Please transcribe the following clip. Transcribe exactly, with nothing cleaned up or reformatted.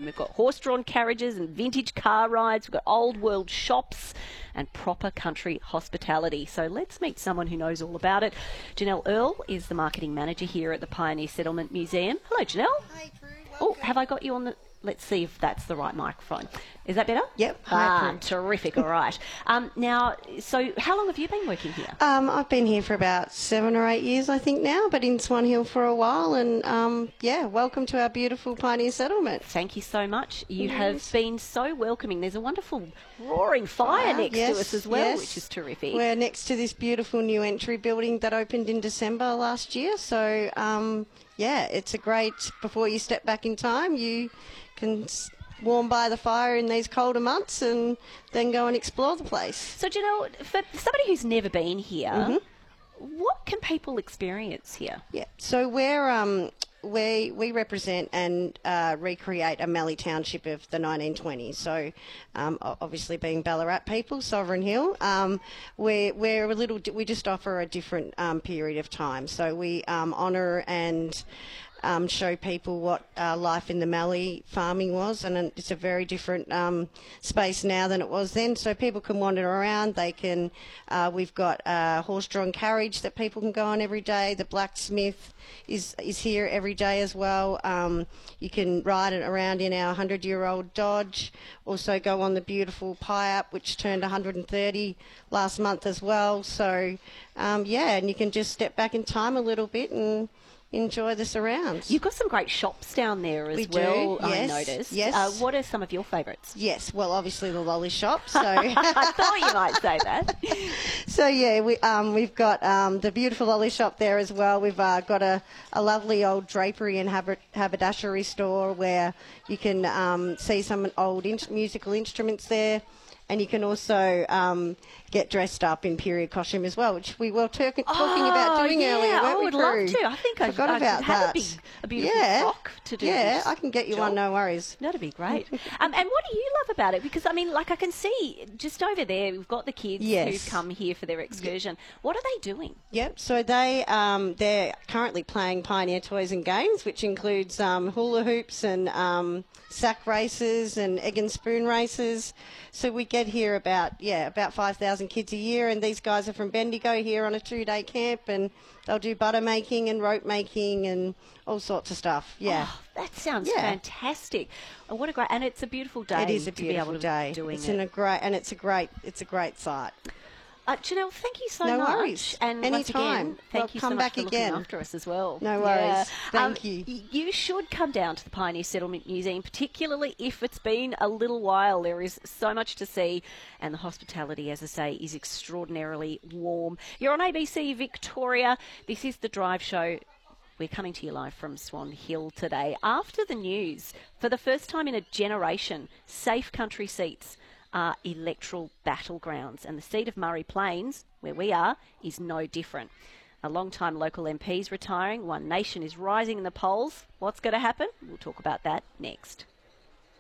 We've got horse-drawn carriages and vintage car rides. We've got old world shops and proper country hospitality. So let's meet someone who knows all about it. Janelle Earl is the marketing manager here at the Pioneer Settlement Museum. Hello, Janelle. Hi, Drew. Oh, have I got you on the... Let's see if that's the right microphone. Is that better? Yep. Ah, Prue. terrific. All right. Um, now, so how long have you been working here? Um, I've been here for about seven or eight years, I think now, but in Swan Hill for a while. And um, yeah, welcome to our beautiful Pioneer Settlement. Thank you so much. You Yes. have been so welcoming. There's a wonderful roaring fire Fire, next yes, to us as well, yes. which is terrific. We're next to this beautiful new entry building that opened in December last year. So um, yeah, it's a great. Before you step back in time, you can s- warm by the fire in these colder months and then go and explore the place. So, Janelle, for somebody who's never been here, Mm-hmm. what can people experience here? Yeah, so we're um we we represent and uh, recreate a Mallee township of the nineteen twenties. So, um, o- obviously being Ballarat people, Sovereign Hill, um, we're we're a little di- we just offer a different um, period of time. So we um, honour and Um, show people what uh, life in the Mallee farming was, and it's a very different um, space now than it was then. So people can wander around. They can. Uh, we've got a horse-drawn carriage that people can go on every day. The blacksmith is is here every day as well. Um, you can ride it around in our hundred-year-old Dodge. Also go on the beautiful Pie-Up, which turned one hundred thirty last month as well. So um, yeah, and you can just step back in time a little bit and enjoy the surrounds. You've got some great shops down there as We do, well, I yes, noticed. yes. Uh, what are some of your favourites? Yes, well, obviously the lolly shop. So, I thought you might say that. so yeah, we um we've got um the beautiful lolly shop there as well. We've uh, got a, a lovely old drapery and habit, haberdashery store where you can um see some old in- musical instruments there. And you can also um, get dressed up in period costume as well, which we were ter- talking Oh, about doing yeah, earlier, weren't I we, would Prue? love to. I think I, Forgot I about could have that. a, big, a beautiful yeah. frock to do Yeah, this I can get you job. one, no worries. That'd be great. um, and what do you love about it? Because, I mean, like I can see just over there, we've got the kids Yes. who've come here for their excursion. What are they doing? Yep, so they, um, they're currently playing Pioneer Toys and Games, which includes um, hula hoops and um, sack races and egg and spoon races. So we get here about, yeah, about five thousand kids a year, and these guys are from Bendigo here on a two-day camp, and they'll do butter making and rope making and all sorts of stuff, yeah. Oh, that sounds Yeah. fantastic. Oh, what a great, and it's a beautiful day. It is a to be beautiful able to day. Be doing It's it. in a great, and it's a great, it's a great site. Uh, Janelle, thank you so No much. worries. And once Anytime. again, thank Well, you come so much back for again. looking after us as well. No worries. Thank Um, you. y- You should come down to the Pioneer Settlement Museum, particularly if it's been a little while. There is so much to see, and the hospitality, as I say, is extraordinarily warm. You're on A B C Victoria. This is The Drive Show. We're coming to you live from Swan Hill today. After the news, for the first time in a generation, safe country seats are electoral battlegrounds, and the seat of Murray Plains, where we are, is no different. A long-time local M P's retiring, One Nation is rising in the polls. What's going to happen? We'll talk about that next.